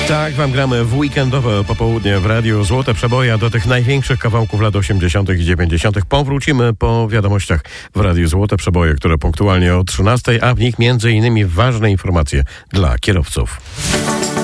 Tak, wam gramy w weekendowe popołudnie w Radiu Złote Przeboje. Do tych największych kawałków lat 80. i 90. powrócimy po wiadomościach w Radiu Złote Przeboje, które punktualnie o 13, a w nich m.in. ważne informacje dla kierowców.